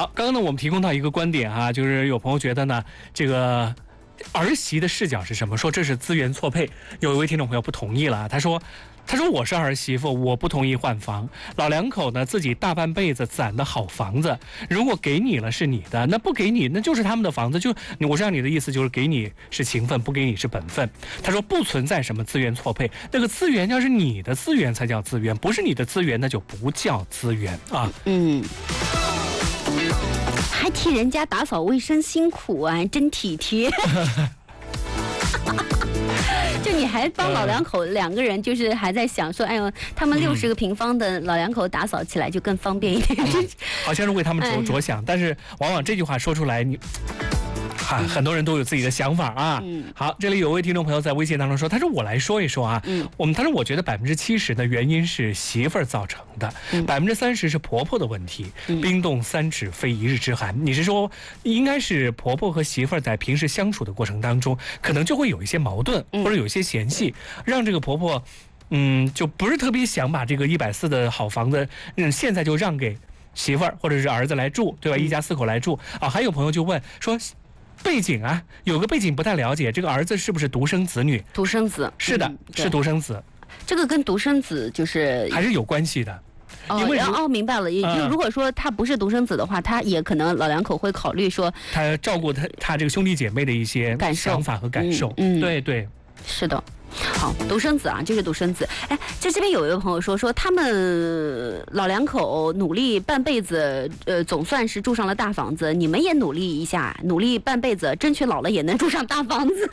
好，刚刚呢我们提供到一个观点哈，就是有朋友觉得呢，这个儿媳的视角是什么？说这是资源错配。有一位听众朋友不同意了，他说我是儿媳妇，我不同意换房。老两口呢自己大半辈子攒的好房子，如果给你了是你的，那不给你那就是他们的房子。就我知道你的意思就是给你是情分，不给你是本分。他说不存在什么资源错配，那个资源要是你的资源才叫资源，不是你的资源那就不叫资源啊。 还替人家打扫卫生辛苦啊，真体贴。就你还帮老两口两个人，就是还在想说，哎呦，他们60个平方的老两口打扫起来就更方便一点， 好像是为他们着想，但是往往这句话说出来，很多人都有自己的想法啊。好，这里有位听众朋友在微信当中说，他说我来说一说啊，他说我觉得70%的原因是媳妇儿造成的，30%是婆婆的问题。冰冻3尺非一日之寒，你是说应该是婆婆和媳妇儿在平时相处的过程当中，可能就会有一些矛盾，或者有一些嫌隙，让这个婆婆就不是特别想把这个140的好房子，现在就让给媳妇儿或者是儿子来住，对吧？一家4口来住啊。还有朋友就问说，背景啊，有个背景不太了解，这个儿子是不是独生子女？ 独生子， 是的，是独生子。 这个跟独生子就是还是有关系的。因为明白了。如果说他不是独生子的话，他也可能老两口会考虑说， 他照顾他这个兄弟姐妹的一些想法和感受。对对， 是的。好，独生子啊，就是独生子。哎，这边有一位朋友说他们老两口努力半辈子，总算是住上了大房子。你们也努力一下，努力半辈子，争取老了也能住上大房子。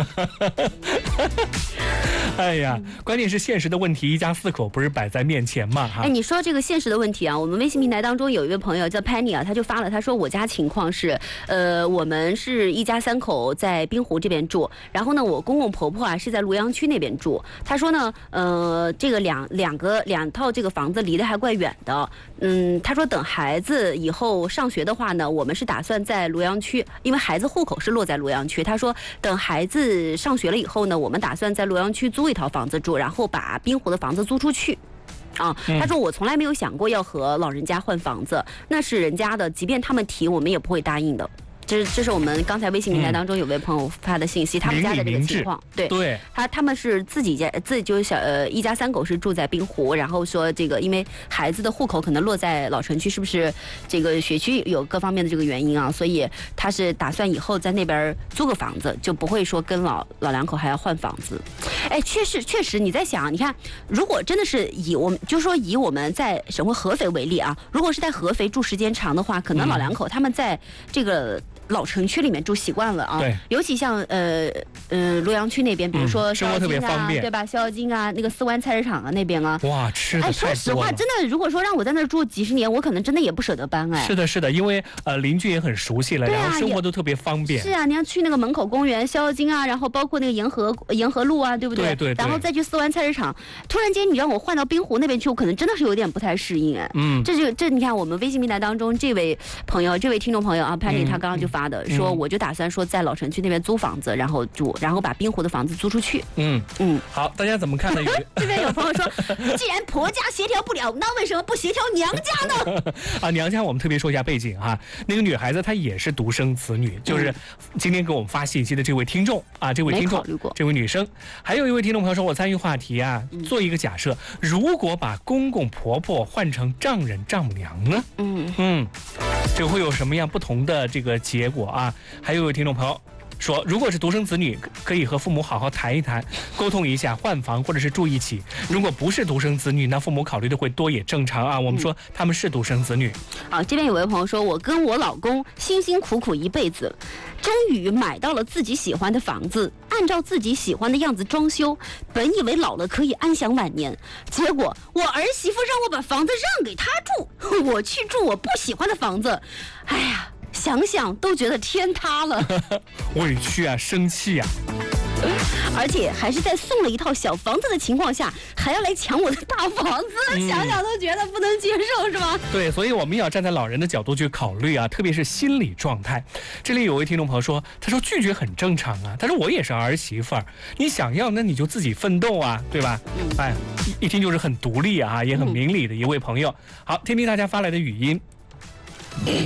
哎呀，关键是现实的问题，一家4口不是摆在面前嘛？ 哎，你说这个现实的问题啊，我们微信平台当中有一位朋友叫 Penny 啊，他就发了，他说我家情况是，我们是一家3口在滨湖这边住，然后呢，我公公婆婆啊是在庐阳区那边住。他说呢，这个两套这个房子离得还怪远的。他说等孩子以后上学的话呢，我们是打算在庐阳区，因为孩子户口是落在庐阳区。他说等孩子上学了以后呢，我们打算在庐阳区租一套房子住，然后把滨湖的房子租出去。他说我从来没有想过要和老人家换房子，那是人家的，即便他们提，我们也不会答应的。这是我们刚才微信平台当中有位朋友发的信息，他们家的这个情况，对，他们是自己就是一家3口是住在滨湖，然后说这个因为孩子的户口可能落在老城区，是不是这个学区有各方面的这个原因啊？所以他是打算以后在那边租个房子，就不会说跟老两口还要换房子。哎，确实你在想，你看，如果真的是以我们在省会合肥为例啊，如果是在合肥住时间长的话，可能老两口他们在这个老城区里面住习惯了啊， 对， 尤其像庐阳区那边，比如说生活特别方便， 对吧？逍遥津啊，那个四湾菜市场啊那边啊， 哇，吃的太多了。 说实话，真的，如果说让我在那儿住几十年，我可能真的也不舍得搬。哎， 是的，因为邻居也很熟悉了，然后生活都特别方便。 是啊，你要去那个门口公园、逍遥津啊，然后包括那个沿河路啊，对不对？ 对。 然后再去四湾菜市场，突然间你让我换到滨湖那边去，我可能真的是有点不太适应。哎，这你看我们微信平台当中这位听众朋友啊，潘丽他刚刚就发的说，我就打算说在老城区那边租房子，然后住，然后把滨湖的房子租出去。 好，大家怎么看呢？ 这边有朋友说，既然婆家协调不了，那为什么不协调娘家呢？ 娘家我们特别说一下背景啊，那个女孩子她也是独生子女，就是今天给我们发信息的这位听众啊，这位女生，还有一位听众朋友说，我参与话题啊，做一个假设，如果把公公婆婆换成丈人丈母娘呢？这个会有什么样不同的这个结果啊？还有一位听众朋友说，如果是独生子女，可以和父母好好谈一谈，沟通一下换房或者是住一起。如果不是独生子女，那父母考虑的会多也正常啊。我们说他们是独生子女。 好，这边有位朋友说，我跟我老公辛辛苦苦一辈子，终于买到了自己喜欢的房子，按照自己喜欢的样子装修，本以为老了可以安享晚年，结果我儿媳妇让我把房子让给她住，我去住我不喜欢的房子，哎呀，想想都觉得天塌了。 委屈啊，生气啊， 而且还是在送了一套小房子的情况下，还要来抢我的大房子，想想都觉得不能接受，是吧？ 对，所以我们要站在老人的角度去考虑啊，特别是心理状态。这里有位听众朋友说，他说拒绝很正常啊，他说我也是儿媳妇儿，你想要那你就自己奋斗啊，对吧？哎，一听就是很独立啊，也很明理的一位朋友。好，听听大家发来的语音。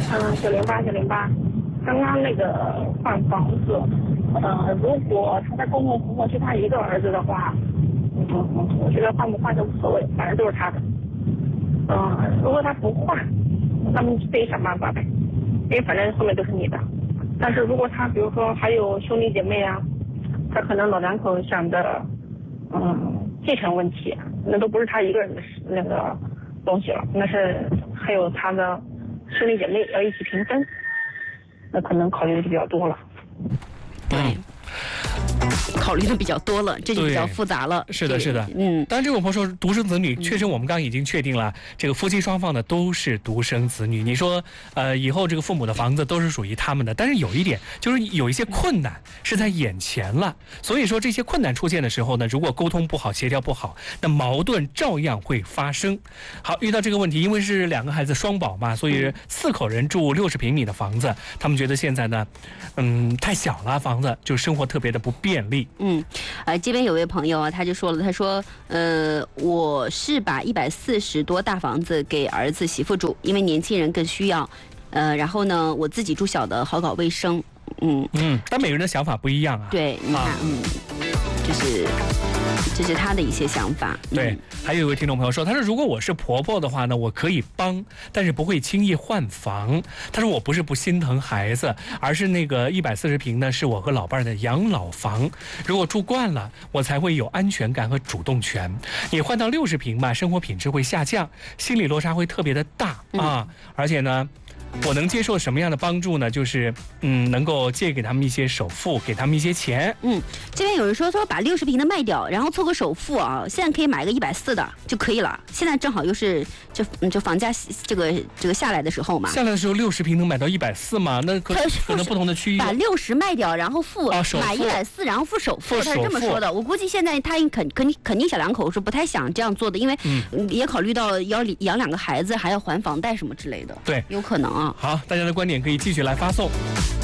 908，刚刚那个换房子，如果他的公公婆婆就他一个儿子的话，我觉得换不换都无所谓，反正都是他的。如果他不换，那么自己想办法呗，因为反正后面都是你的。但是如果他比如说还有兄弟姐妹啊，他可能老两口想的，继承问题，那都不是他一个人的那个东西了，那是还有他的兄弟姐妹要一起平分，那可能考虑的就比较多了。 对。考虑的比较多了，这就比较复杂了。 是的，是的，当然这位朋友说独生子女，确实我们刚刚已经确定了，这个夫妻双方呢都是独生子女。你说，以后这个父母的房子都是属于他们的，但是有一点就是有一些困难是在眼前了，所以说这些困难出现的时候呢，如果沟通不好、协调不好，那矛盾照样会发生。好，遇到这个问题，因为是2个孩子双保嘛，所以4口人住60平米的房子，他们觉得现在呢，太小了，房子就生活特别的不便利。 这边有位朋友啊，他就说了，他说，我是把140多大房子给儿子媳妇住，因为年轻人更需要，然后呢，我自己住小的，好搞卫生， 但每个人的想法不一样啊。 对，你看，这是他的一些想法。 对，还有一位听众朋友说，他说如果我是婆婆的话呢，我可以帮，但是不会轻易换房。他说我不是不心疼孩子，而是那个140平呢是我和老伴的养老房，如果住惯了，我才会有安全感和主动权。你换到60平吧，生活品质会下降，心理落差会特别的大啊，而且呢。我能接受什么样的帮助呢？就是能够借给他们一些首付，给他们一些钱。 这边有人说把60平的卖掉，然后凑个首付啊，现在可以买个140的就可以了。现在正好又是就房价这个下来的时候嘛。 下来的时候60平能买到140吗？那可能不同的区域。 把60卖掉，然后买140，然后付首付，他是这么说的。我估计现在他肯定小两口是不太想这样做的，因为也考虑到要养2个孩子，还要还房贷什么之类的。 对， 有可能啊。 好，大家的观点可以继续来发送。